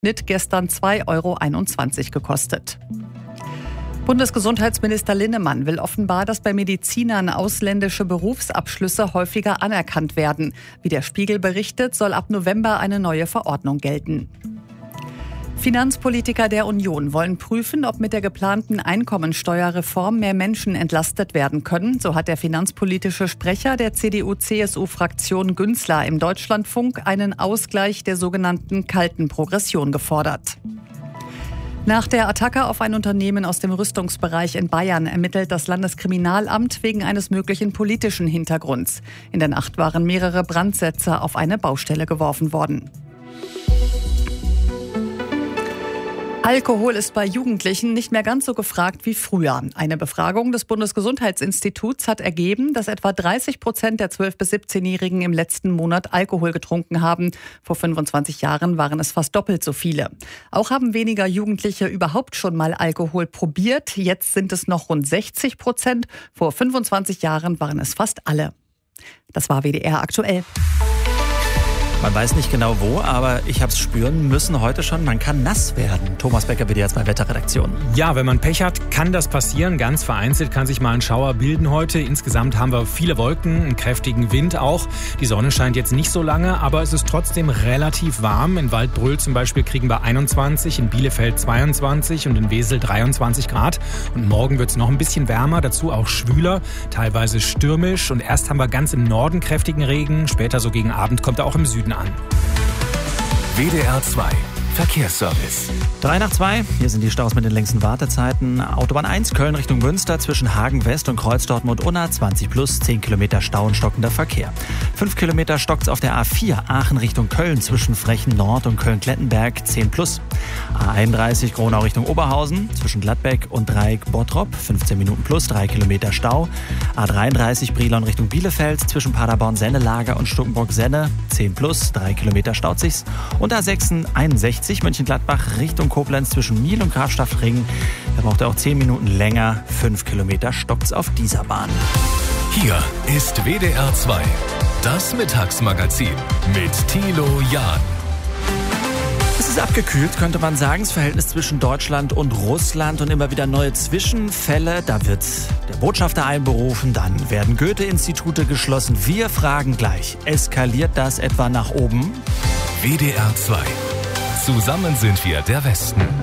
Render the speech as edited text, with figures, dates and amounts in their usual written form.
Schnitt gestern 2,21 € gekostet. Bundesgesundheitsminister Linnemann will offenbar, dass bei Medizinern ausländische Berufsabschlüsse häufiger anerkannt werden. Wie der Spiegel berichtet, soll ab November eine neue Verordnung gelten. Finanzpolitiker der Union wollen prüfen, ob mit der geplanten Einkommensteuerreform mehr Menschen entlastet werden können. So hat der finanzpolitische Sprecher der CDU-CSU-Fraktion Günzler im Deutschlandfunk einen Ausgleich der sogenannten kalten Progression gefordert. Nach der Attacke auf ein Unternehmen aus dem Rüstungsbereich in Bayern ermittelt das Landeskriminalamt wegen eines möglichen politischen Hintergrunds. In der Nacht waren mehrere Brandsätze auf eine Baustelle geworfen worden. Alkohol ist bei Jugendlichen nicht mehr ganz so gefragt wie früher. Eine Befragung des Bundesgesundheitsinstituts hat ergeben, dass etwa 30% der 12- bis 17-Jährigen im letzten Monat Alkohol getrunken haben. Vor 25 Jahren waren es fast doppelt so viele. Auch haben weniger Jugendliche überhaupt schon mal Alkohol probiert. Jetzt sind es noch rund 60%. Vor 25 Jahren waren es fast alle. Das war WDR aktuell. Man weiß nicht genau wo, aber ich habe es spüren müssen heute schon. Man kann nass werden. Thomas Becker, WDR 2 Wetterredaktion. Ja, wenn man Pech hat, kann das passieren. Ganz vereinzelt kann sich mal ein Schauer bilden heute. Insgesamt haben wir viele Wolken, einen kräftigen Wind auch. Die Sonne scheint jetzt nicht so lange, aber es ist trotzdem relativ warm. In Waldbröl zum Beispiel kriegen wir 21, in Bielefeld 22 und in Wesel 23 Grad. Und morgen wird es noch ein bisschen wärmer, dazu auch schwüler, teilweise stürmisch. Und erst haben wir ganz im Norden kräftigen Regen, später so gegen Abend kommt er auch im Süden an. WDR 2 Verkehrsservice. 3:02, hier sind die Staus mit den längsten Wartezeiten. Autobahn 1 Köln Richtung Münster zwischen Hagen West und Kreuz Dortmund-Unna 20 plus, 10 Kilometer Stau und stockender Verkehr. 5 Kilometer stockt's auf der A4 Aachen Richtung Köln zwischen Frechen Nord und Köln-Klettenberg 10 plus. A31 Gronau Richtung Oberhausen zwischen Gladbeck und Dreieck Bottrop 15 Minuten plus, 3 Kilometer Stau. A33 Brilon Richtung Bielefeld zwischen Paderborn-Sennelager und Stuckenburg-Senne 10 plus, 3 Kilometer staut sich's. Und A61 Mönchengladbach Richtung Koblenz zwischen Miel und Grafschaft-Ring. Da braucht er auch 10 Minuten länger. 5 Kilometer stockt's auf dieser Bahn. Hier ist WDR 2, das Mittagsmagazin mit Thilo Jahn. Es ist abgekühlt, könnte man sagen, das Verhältnis zwischen Deutschland und Russland und immer wieder neue Zwischenfälle. Da wird der Botschafter einberufen, dann werden Goethe-Institute geschlossen. Wir fragen gleich, eskaliert das etwa nach oben? WDR 2. Zusammen sind wir der Westen.